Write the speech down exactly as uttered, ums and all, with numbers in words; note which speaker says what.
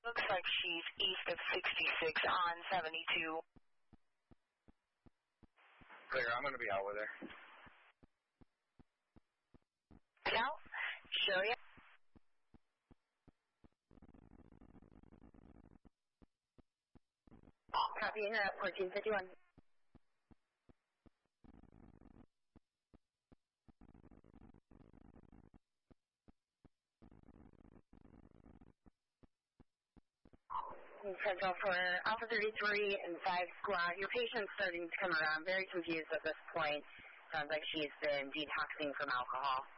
Speaker 1: Looks like she's east of sixty-six on seventy-two.
Speaker 2: Clear, I'm going to be out with her.
Speaker 1: Out? Show ya.
Speaker 3: Copy, uh, fourteen fifty-one. Schedule for Alpha thirty-three and five squad. Your patient's starting to come around, very confused at this point. Sounds like she's been detoxing from alcohol.